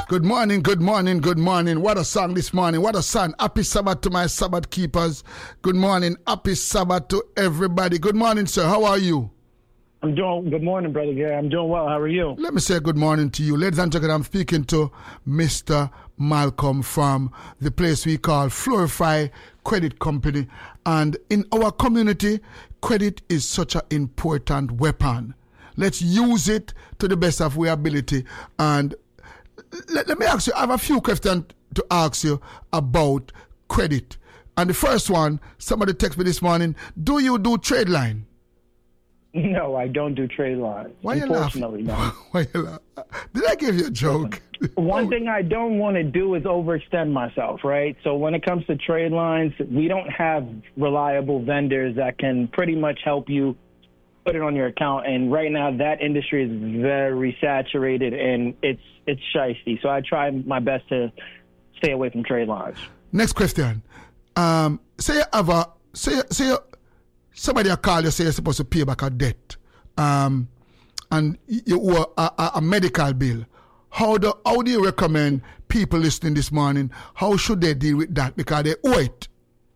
Good morning, good morning, good morning. What a song this morning. What a song. Happy Sabbath to my Sabbath keepers. Good morning. Happy Sabbath to everybody. Good morning, sir. How are you? Good morning, Brother Gary. I'm doing well. How are you? Let me say good morning to you. Ladies and gentlemen, I'm speaking to Mr. Malcolm from the place we call Florify Credit Company. And in our community, credit is such an important weapon. Let's use it to the best of our ability. And let me ask you, I have a few questions to ask you about credit. And the first one, somebody texted me this morning, do you do trade line? No, I don't do trade lines. Why Unfortunately, you no. Why you laugh? Did I give you a joke? One thing I don't want to do is overextend myself, right? So when it comes to trade lines, we don't have reliable vendors that can pretty much help you put it on your account. And right now, that industry is very saturated and it's shysty. So I try my best to stay away from trade lines. Next question. Say somebody call you, say you're supposed to pay back a debt, and you owe a medical bill. How do you recommend people listening this morning, how should they deal with that? Because they owe it.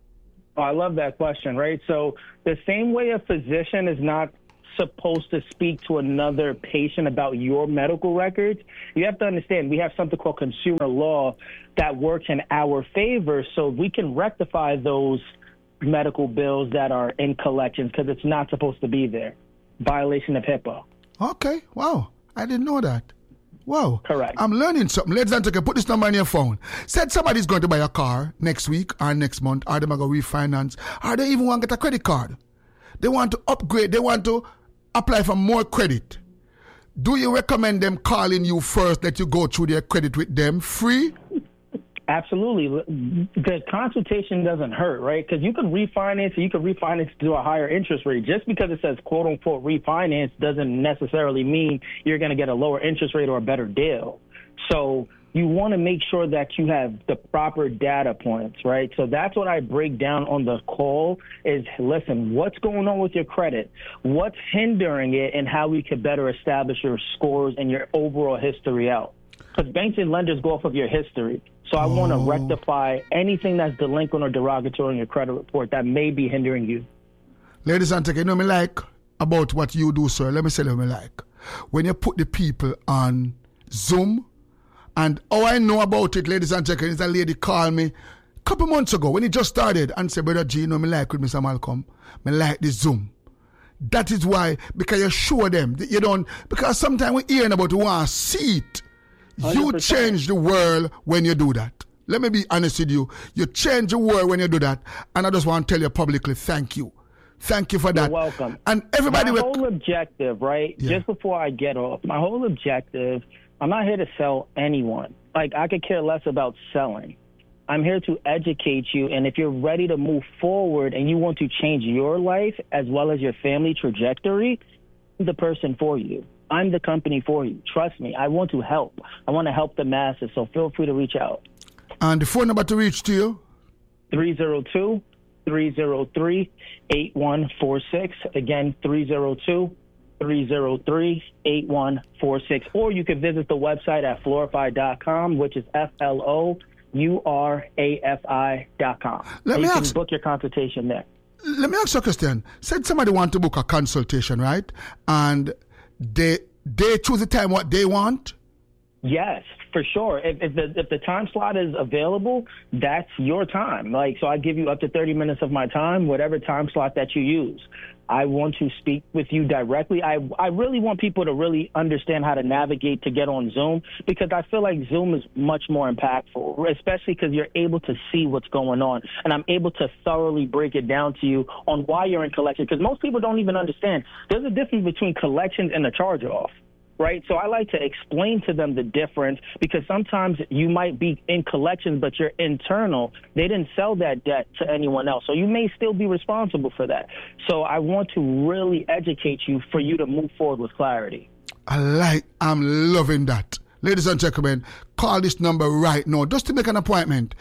Oh, I love that question, right? So the same way a physician is not supposed to speak to another patient about your medical records, you have to understand we have something called consumer law that works in our favor, so we can rectify those medical bills that are in collections because it's not supposed to be there. Violation of HIPAA. Okay. Wow. I didn't know that. Wow. Correct. I'm learning something. Ladies and gentlemen, put this number on your phone. Said somebody's going to buy a car next week or next month, or they're going to refinance, or they even want to get a credit card. They want to upgrade. They want to apply for more credit. Do you recommend them calling you first, that you go through their credit with them free? Absolutely. The consultation doesn't hurt, right? Because you can refinance to a higher interest rate. Just because it says quote unquote refinance doesn't necessarily mean you're going to get a lower interest rate or a better deal. So you want to make sure that you have the proper data points, right? So that's what I break down on the call is, listen, what's going on with your credit? What's hindering it, and how we could better establish your scores and your overall history out? Because banks and lenders go off of your history. So I want to rectify anything that's delinquent or derogatory in your credit report that may be hindering you. Ladies and gentlemen, you know me like about what you do, sir. Let me say what me like. When you put the people on Zoom, and all I know about it, ladies and gentlemen, is a lady called me a couple months ago when it just started and said, Brother G, you know me like with Mr. Malcolm. Me like the Zoom. That is why, because you show them that you don't, because sometimes we're hearing about you want to see it. 100%. You change the world when you do that. Let me be honest with you. You change the world when you do that. And I just want to tell you publicly, thank you. Thank you for that. You're welcome. And everybody... My whole objective, right, just before I get off, my whole objective, I'm not here to sell anyone. Like, I could care less about selling. I'm here to educate you, and if you're ready to move forward and you want to change your life as well as your family trajectory, I'm the person for you. I'm the company for you. Trust me. I want to help. I want to help the masses, so feel free to reach out. And the phone number to reach to you? 302-303-8146. Again, 302-303-8146. Or you can visit the website at florify.com, which is FLOURAFI.com. You can book your consultation there. Let me ask you a question. Said somebody want to book a consultation, right? And they choose the time what they want? Yes, for sure. If the time slot is available, that's your time. Like, so I give you up to 30 minutes of my time, whatever time slot that you use. I want to speak with you directly. I really want people to really understand how to navigate to get on Zoom, because I feel like Zoom is much more impactful, especially because you're able to see what's going on. And I'm able to thoroughly break it down to you on why you're in collection, because most people don't even understand. There's a difference between collections and a charge-off. Right. So I like to explain to them the difference, because sometimes you might be in collections, but you're internal. They didn't sell that debt to anyone else. So you may still be responsible for that. So I want to really educate you for you to move forward with clarity. I'm loving that. Ladies and gentlemen, call this number right now just to make an appointment.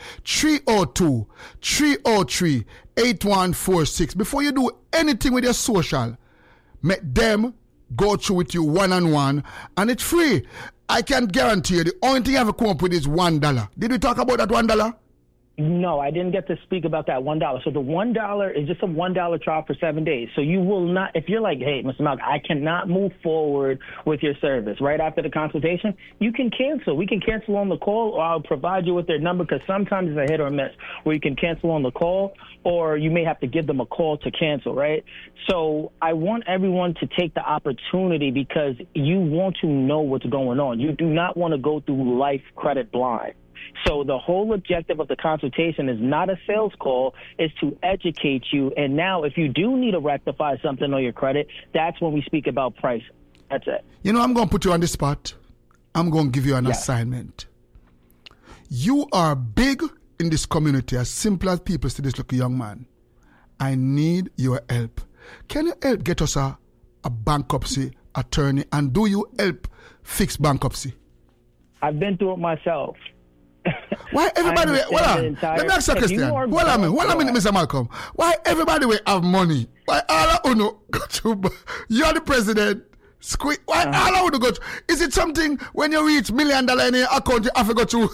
302-303-8146. Before you do anything with your social, make them go through with you one-on-one, and it's free. I can guarantee you the only thing I have to come up with is $1. Did we talk about that $1? No, I didn't get to speak about that $1. So the $1 is just a $1 trial for 7 days. So you will not, if you're like, hey, Mr. Malcolm, I cannot move forward with your service right after the consultation, you can cancel. We can cancel on the call, or I'll provide you with their number, because sometimes it's a hit or miss where you can cancel on the call, or you may have to give them a call to cancel, right? So I want everyone to take the opportunity, because you want to know what's going on. You do not want to go through life credit blind. So the whole objective of the consultation is not a sales call, is to educate you. And now if you do need to rectify something on your credit, that's when we speak about price. That's it. You know, I'm going to put you on the spot. I'm going to give you an assignment. You are big in this community, as simple as people see this little young man. I need your help. Can you help get us a bankruptcy attorney? And do you help fix bankruptcy? I've been through it myself. Why everybody let me ask you a question. Hold on a minute, Mr. Malcolm. Why everybody will have money? Why all of you go to, you're the president? Why all of you go to, is it something when you reach $1 million in your account you have to go to?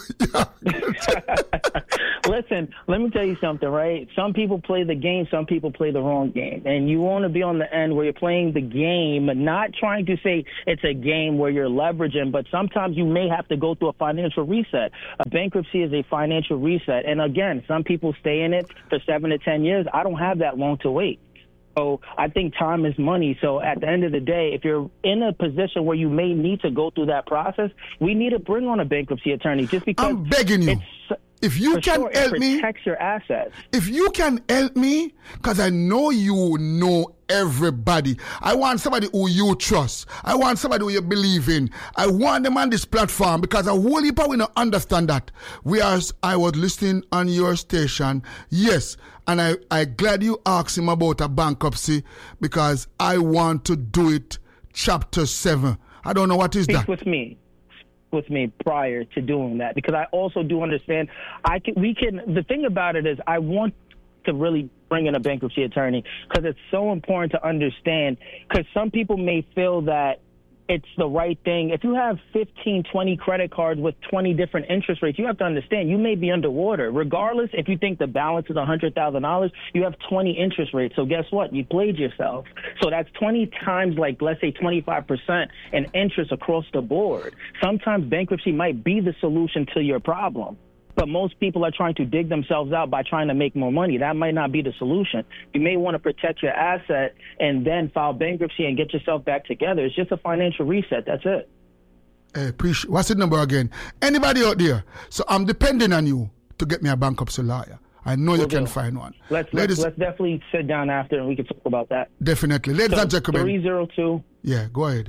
Listen, let me tell you something, right? Some people play the game, some people play the wrong game. And you want to be on the end where you're playing the game, not trying to say it's a game where you're leveraging, but sometimes you may have to go through a financial reset. A bankruptcy is a financial reset. And again, some people stay in it for 7 to 10 years. I don't have that long to wait. So I think time is money. So at the end of the day, if you're in a position where you may need to go through that process, we need to bring on a bankruptcy attorney, just because I'm begging you. If you can help me, protect your assets. If you can help me, because I know you know everybody. I want somebody who you trust. I want somebody who you believe in. I want them on this platform, because a whole heap of we don't understand that. I was listening on your station, yes, and I glad you asked him about a bankruptcy, because I want to do it chapter 7. I don't know what is that. With me prior to doing that, because I also do understand the thing about it is I want to really bring in a bankruptcy attorney, because it's so important to understand, because some people may feel that it's the right thing. If you have 15, 20 credit cards with 20 different interest rates, you have to understand you may be underwater. Regardless, if you think the balance is $100,000, you have 20 interest rates. So guess what? You played yourself. So that's 20 times, like, let's say 25% in interest across the board. Sometimes bankruptcy might be the solution to your problem. But most people are trying to dig themselves out by trying to make more money. That might not be the solution. You may want to protect your asset and then file bankruptcy and get yourself back together. It's just a financial reset. That's it. Appreciate. What's the number again? Anybody out there? So I'm depending on you to get me a bankruptcy lawyer. I know you can find one. Let's definitely sit down after and we can talk about that. Definitely. Ladies and gentlemen. 302. Yeah, go ahead.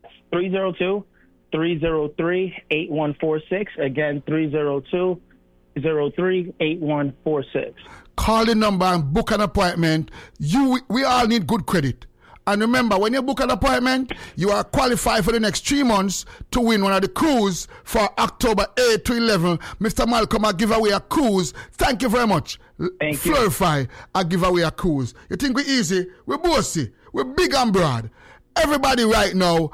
302-303-8146. Again, 302-303-8146. Call the number and book an appointment. We all need good credit. And remember, when you book an appointment, you are qualified for the next 3 months to win one of the cruise for October 8 to 11. Mr. Malcolm, I give away a cruise. Thank you very much. Thank you. Flurify, I give away a cruise. You think we're easy? We're bossy. We're big and broad. Everybody right now,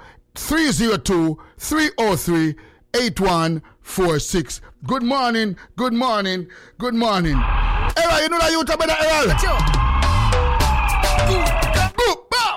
302-303-8146. Good morning, good morning, good morning. Errol, you know that you talk about that, Errol?